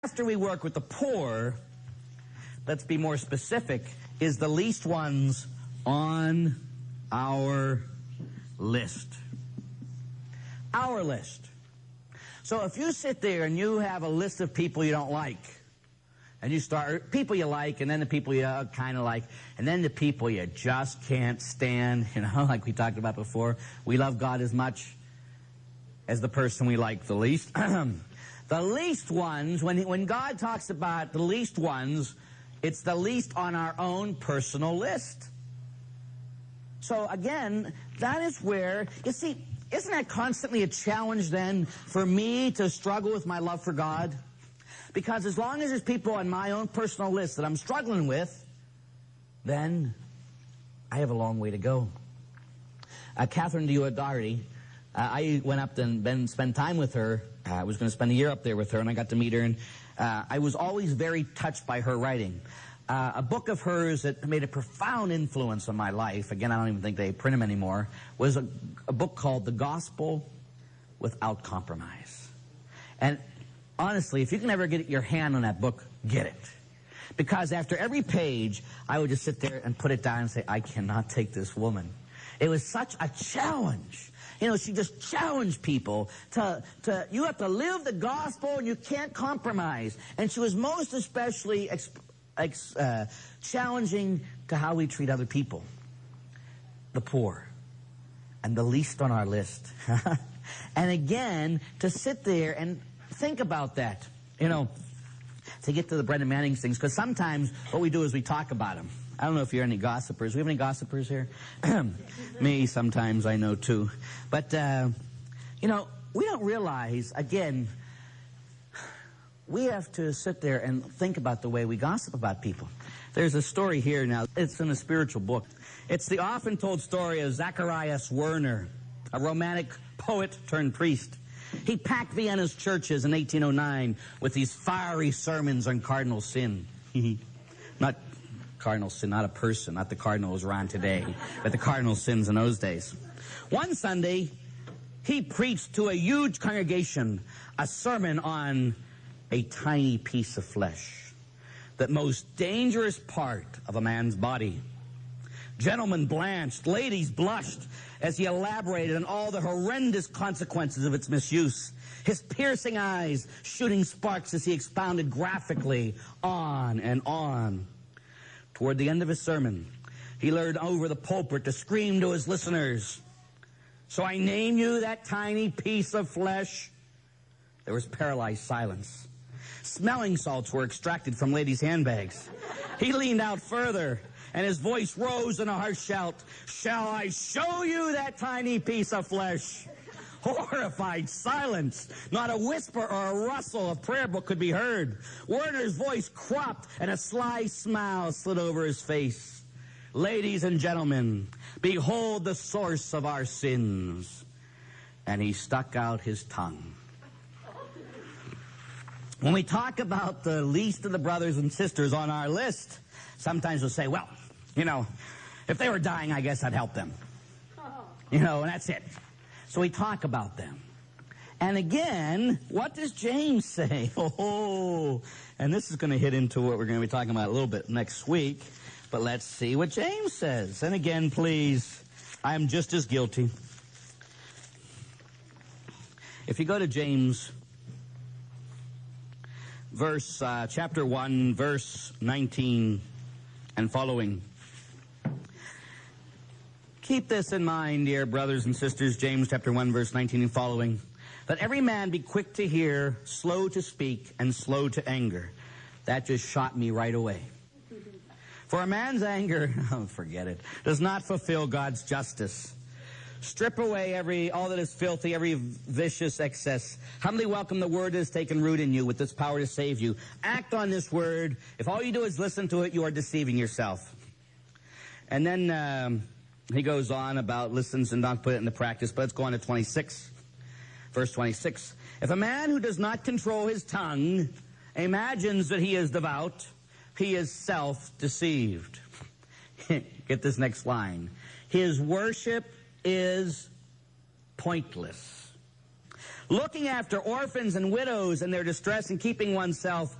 After we work with the poor, let's be more specific, is the least ones on our list. Our list. So if you sit there and you have a list of people you don't like, and you start, people you like, and then the people you kind of like, and then the people you just can't stand, like we talked about before. We love God as much as the person we like the least. The least ones, when God talks about the least ones, it's the least on our own personal list. So again, that is where, you see, isn't that constantly a challenge then for me to struggle with my love for God? Because as long as there's people on my own personal list that I'm struggling with, then I have a long way to go. Catherine Diodati, I went up and spent time with her. I was going to spend a year up there with her, and I got to meet her, and I was always very touched by her writing. A book of hers that made a profound influence on my life, again, I don't even think they print them anymore, was a book called The Gospel Without Compromise. And honestly, if you can ever get your hand on that book, get it. Because after every page, I would just sit there and put it down and say, I cannot take this woman. It was such a challenge. She just challenged people to you have to live the gospel and you can't compromise. And she was most especially challenging to how we treat other people. The poor and the least on our list. And again, to sit there and think about that, to get to the Brendan Mannings things, because sometimes what we do is we talk about them. I don't know if you're any gossipers. We have any gossipers here? Me, sometimes, I know, too. But, we don't realize, again, we have to sit there and think about the way we gossip about people. There's a story here now. It's in a spiritual book. It's the often told story of Zacharias Werner, a romantic poet turned priest. He packed Vienna's churches in 1809 with these fiery sermons on cardinal sin. Not cardinal sin, not a person, not the cardinal was around today, but the cardinal sins in those days. One Sunday, he preached to a huge congregation a sermon on a tiny piece of flesh, the most dangerous part of a man's body. Gentlemen blanched, ladies blushed as he elaborated on all the horrendous consequences of its misuse, his piercing eyes shooting sparks as he expounded graphically on and on. Toward the end of his sermon, he leaned over the pulpit to scream to his listeners, "So I name you that tiny piece of flesh?" There was paralyzed silence. Smelling salts were extracted from ladies' handbags. He leaned out further, and his voice rose in a harsh shout, "Shall I show you that tiny piece of flesh?" Horrified silence. Not a whisper or a rustle of prayer book could be heard. Werner's voice cropped, and a sly smile slid over his face. "Ladies and gentlemen, behold the source of our sins." And he stuck out his tongue. When we talk about the least of the brothers and sisters on our list, sometimes we'll say, well, if they were dying, I guess I'd help them. And that's it. So we talk about them. And again, what does James say? And this is going to hit into what we're going to be talking about a little bit next week. But let's see what James says. And again, please, I am just as guilty. If you go to James, chapter 1, verse 19 and following. Keep this in mind, dear brothers and sisters, James chapter 1, verse 19 and following. Let every man be quick to hear, slow to speak, and slow to anger. That just shot me right away. For a man's anger, forget it, does not fulfill God's justice. Strip away all that is filthy, every vicious excess. Humbly welcome the word that has taken root in you with this power to save you. Act on this word. If all you do is listen to it, you are deceiving yourself. And then he goes on about listens and not put it into practice. But let's go on to 26. Verse 26. If a man who does not control his tongue imagines that he is devout, he is self-deceived. Get this next line. His worship is pointless. looking after orphans and widows in their distress and keeping oneself